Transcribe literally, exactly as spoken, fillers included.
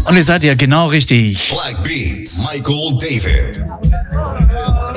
Und jetzt seid ihr genau richtig. Black Beats, Michael David.